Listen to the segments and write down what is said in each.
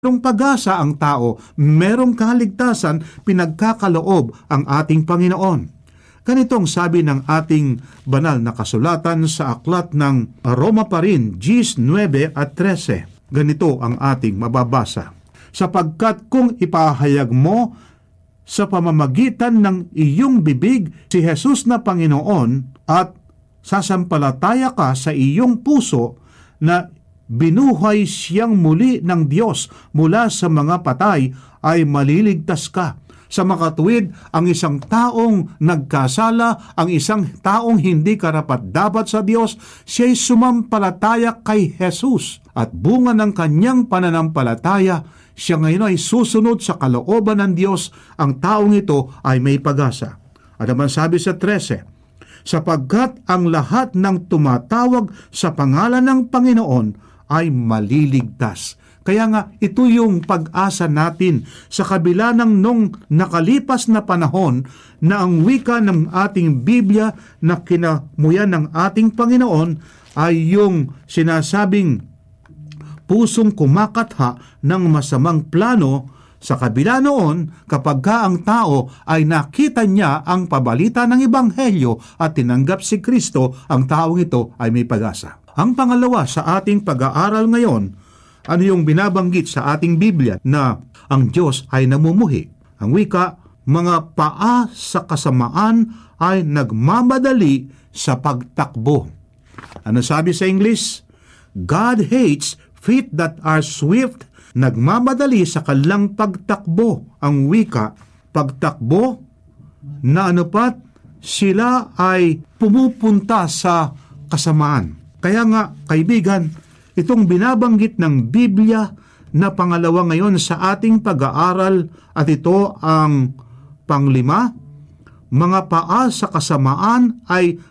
merong pag-asa ang tao, merong kaligtasan, pinagkakaloob ang ating Panginoon. Ganitong sabi ng ating banal na kasulatan sa aklat ng Roma pa rin, 9 at 13. Ganito ang ating mababasa. Sapagkat kung ipahayag mo sa pamamagitan ng iyong bibig si Jesus na Panginoon at sasampalataya ka sa iyong puso na binuhay siyang muli ng Diyos mula sa mga patay, ay maliligtas ka. Sa makatuwid, ang isang taong nagkasala, ang isang taong hindi karapat-dapat sa Diyos, siya'y sumampalataya kay Jesus. At bunga ng kanyang pananampalataya, siya ngayon ay susunod sa kalooban ng Diyos. Ang taong ito ay may pag-asa. At naman sabi sa 13, sapagkat ang lahat ng tumatawag sa pangalan ng Panginoon ay maliligtas. Kaya nga, ito yung pag-asa natin sa kabila ng nung nakalipas na panahon na ang wika ng ating Biblia na kinamuyan ng ating Panginoon ay yung sinasabing pusong kumakatha ng masamang plano. Sa kabila noon, kapag ang tao ay nakita niya ang pabalita ng Ebanghelyo at tinanggap si Kristo, ang taong ito ay may pag-asa. Ang pangalawa sa ating pag-aaral ngayon, ano yung binabanggit sa ating Biblia na ang Diyos ay namumuhi. Ang wika, mga paa sa kasamaan ay nagmamadali sa pagtakbo. Ano sabi sa English? God hates feet that are swift, nagmamadali sa kanilang pagtakbo. Ang wika, pagtakbo na sila ay pumupunta sa kasamaan. Kaya nga, kaibigan, itong binabanggit ng Biblia na pangalawa ngayon sa ating pag-aaral, at ito ang panglima, mga paa sa kasamaan ay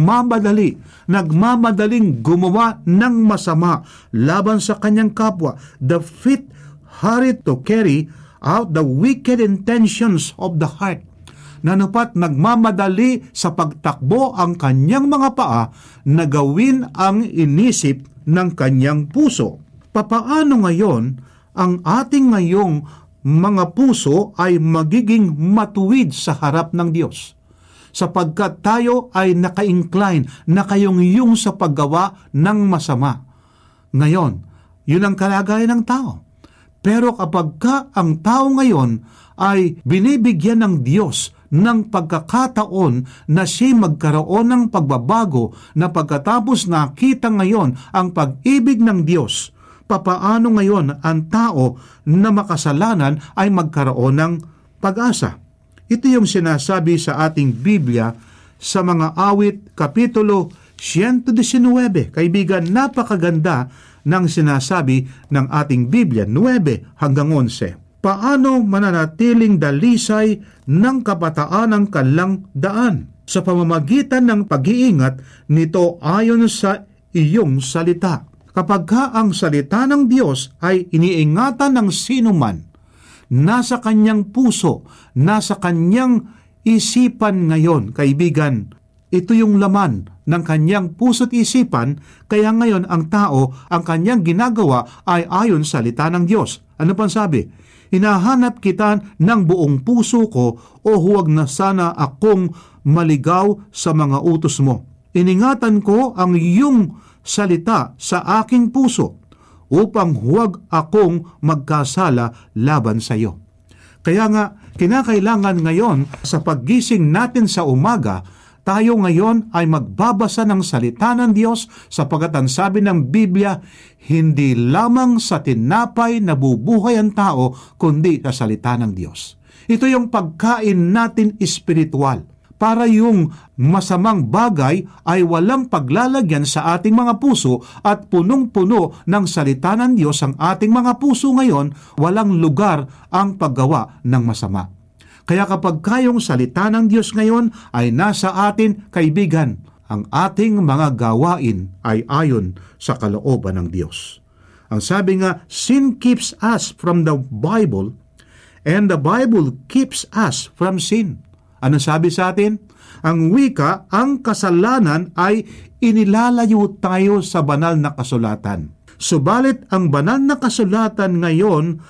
nagmamadaling gumawa ng masama laban sa kanyang kapwa. The feet hurry to carry out the wicked intentions of the heart. Nagmamadali sa pagtakbo ang kanyang mga paa na gawin ang inisip ng kanyang puso. Papaano ngayon ang ating ngayong mga puso ay magiging matuwid sa harap ng Diyos? Sapagkat tayo ay naka-incline, nakayong sa paggawa ng masama. Ngayon, yun ang kalagayan ng tao. Pero kapag ang tao ngayon ay binibigyan ng Diyos ng pagkakataon na siya magkaroon ng pagbabago, na pagkatapos nakita ngayon ang pag-ibig ng Diyos, papaano ngayon ang tao na makasalanan ay magkaroon ng pag-asa? Ito yung sinasabi sa ating Biblia sa mga awit, Kapitulo 119. Kaibigan, napakaganda ng sinasabi ng ating Biblia, 9 hanggang 11. Paano mananatiling dalisay ng kabataan ang kanilang daan? Sa pamamagitan ng pag-iingat nito ayon sa iyong salita. Kapag ang salita ng Diyos ay iniingatan ng sinuman, nasa kanyang puso, nasa kanyang isipan ngayon, kaibigan, ito yung laman ng kanyang puso't isipan, kaya ngayon ang tao, ang kanyang ginagawa ay ayon sa salita ng Diyos. Ano pang sabi? Hinahanap kita ng buong puso ko, o huwag na sana akong maligaw sa mga utos mo. Iningatan ko ang iyong salita sa aking puso, upang huwag akong magkasala laban sa iyo. Kaya nga, kinakailangan ngayon sa paggising natin sa umaga, tayo ngayon ay magbabasa ng salita ng Diyos, sapagkat ang sabi ng Biblia, hindi lamang sa tinapay nabubuhay ang tao, kundi sa salita ng Diyos. Ito yung pagkain natin espiritual, para yung masamang bagay ay walang paglalagyan sa ating mga puso, at punong-puno ng salita ng Diyos ang ating mga puso ngayon, walang lugar ang paggawa ng masama. Kaya kapag kayong salita ng Diyos ngayon ay nasa atin, kaibigan, ang ating mga gawain ay ayon sa kalooban ng Diyos. Ang sabi nga, sin keeps us from the Bible, and the Bible keeps us from sin. Ano sabi sa atin? Ang wika, ang kasalanan ay inilalayo tayo sa banal na kasulatan. Subalit ang banal na kasulatan ngayon